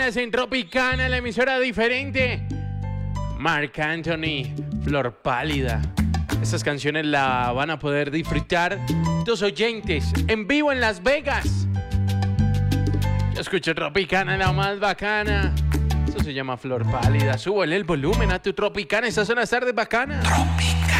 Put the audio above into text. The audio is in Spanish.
En Tropicana, la emisora diferente. Marc Anthony, Flor Pálida. Estas canciones la van a poder disfrutar dos oyentes en vivo en Las Vegas. Yo escucho Tropicana, la más bacana. Eso se llama Flor Pálida. Súbele el volumen a tu Tropicana. Estas son las tardes bacanas.